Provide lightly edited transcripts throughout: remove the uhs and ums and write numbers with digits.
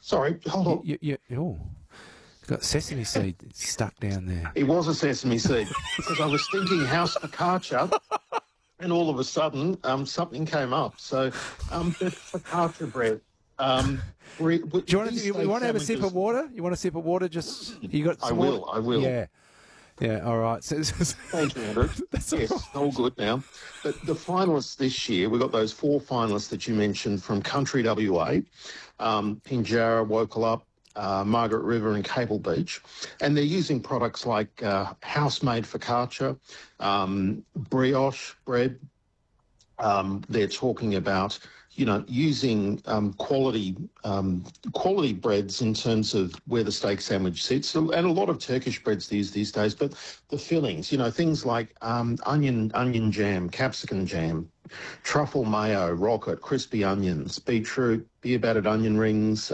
Sorry, hold on. Oh, got sesame seed stuck down there. It was a sesame seed because I was thinking house focaccia, and all of a sudden something came up. So the focaccia bread. Do you want to have a sip of water? You want a sip of water? Just you got. I will. Yeah. All right. Thank you, Andrew. Yes, all good now. But the finalists this year, we've got those 4 finalists that you mentioned from Country WA, Pinjarra, Wokalup, Margaret River and Cable Beach. And they're using products like house-made focaccia, brioche bread. They're talking about, using quality breads in terms of where the steak sandwich sits, and a lot of Turkish breads these days. But the fillings, things like onion jam, capsicum jam, truffle mayo, rocket, crispy onions, beetroot, beer battered onion rings,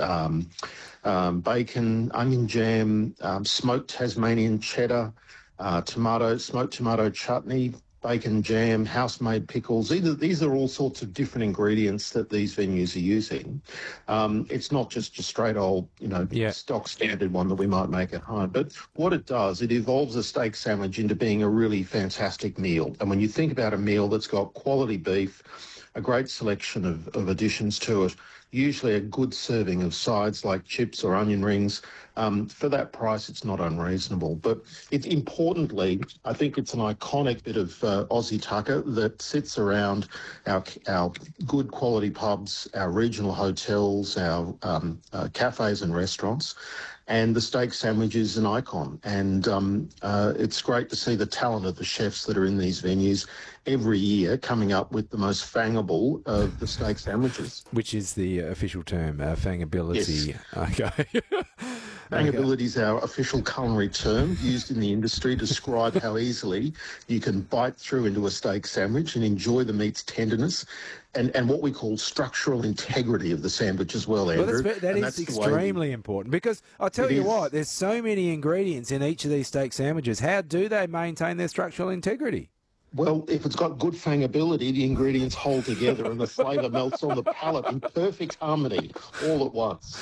bacon, onion jam, smoked Tasmanian cheddar, smoked tomato chutney, bacon jam, house-made pickles. These are all sorts of different ingredients that these venues are using. It's not just a straight old, stock standard one that we might make at home. But what it does, it evolves a steak sandwich into being a really fantastic meal. And when you think about a meal that's got quality beef, a great selection of additions to it, usually a good serving of sides like chips or onion rings. For that price, it's not unreasonable. But importantly, I think it's an iconic bit of Aussie tucker that sits around our good quality pubs, our regional hotels, our cafes and restaurants. And the steak sandwich is an icon. And it's great to see the talent of the chefs that are in these venues every year coming up with the most fangable of the steak sandwiches. Which is the official term, fangability. Yes. Okay. Fangability is our official culinary term used in the industry to describe how easily you can bite through into a steak sandwich and enjoy the meat's tenderness and what we call structural integrity of the sandwich as well, Andrew. Well, that is extremely important because I'll tell you what, there's so many ingredients in each of these steak sandwiches. How do they maintain their structural integrity? Well, if it's got good fangability, the ingredients hold together and the flavour melts on the palate in perfect harmony all at once.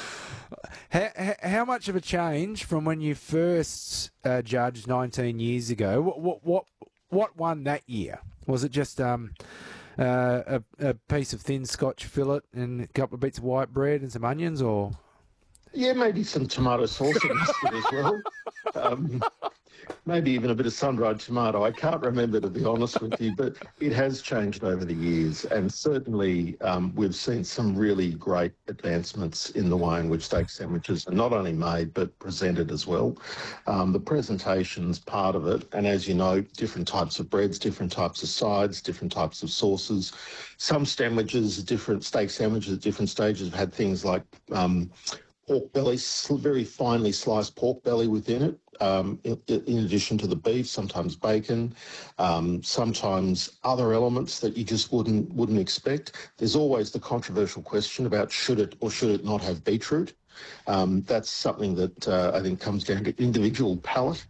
How much of a change from when you first judged 19 years ago? What won that year? Was it just a piece of thin Scotch fillet and a couple of bits of white bread and some onions, or? Yeah, maybe some tomato sauce and mustard as well. Maybe even a bit of sun-dried tomato. I can't remember, to be honest with you, but it has changed over the years. And certainly we've seen some really great advancements in the way in which steak sandwiches are not only made but presented as well. The presentation's part of it. And as you know, different types of breads, different types of sides, different types of sauces. Some sandwiches, different steak sandwiches at different stages have had things like pork belly, very finely sliced pork belly within it, in addition to the beef, sometimes bacon, sometimes other elements that you just wouldn't expect. There's always the controversial question about should it or should it not have beetroot. That's something that I think comes down to individual palate,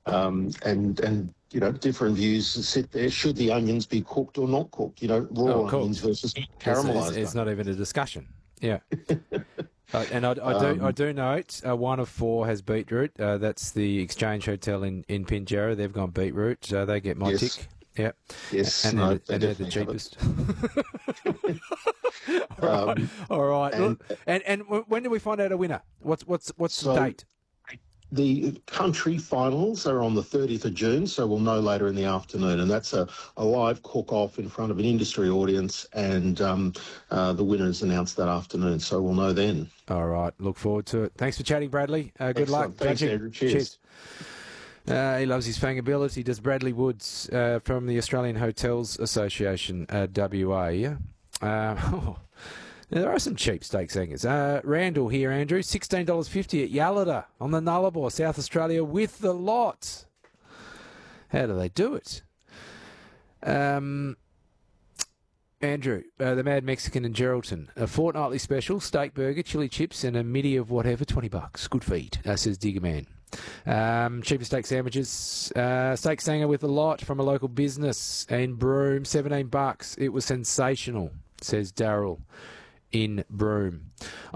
and different views sit there. Should the onions be cooked or not cooked? Raw onions versus caramelised. It's not even a discussion. Yeah. And I do note 1 of 4 has beetroot. That's the Exchange Hotel in Pinjarra. They've gone beetroot, so they get my tick. Yeah. Yes. And they're the cheapest. All right. And when do we find out a winner? What's the date? The country finals are on the 30th of June, so we'll know later in the afternoon. And that's a live cook-off in front of an industry audience, and the winner is announced that afternoon, so we'll know then. All right. Look forward to it. Thanks for chatting, Bradley. Good luck. Thanks, Andrew. Cheers. He loves his fangability, does Bradley Woods from the Australian Hotels Association, WA. There are some cheap steak singers. Randall here, Andrew, $16.50 at Yalada on the Nullarbor, South Australia, with the lot. How do they do it? Andrew, the Mad Mexican in Geraldton, a fortnightly special, steak burger, chili chips, and a midi of whatever, $20. Good feed, says Digger Man. Cheapest steak sandwiches, steak sanger with a lot from a local business in Broome, $17. It was sensational, says Daryl in Broome.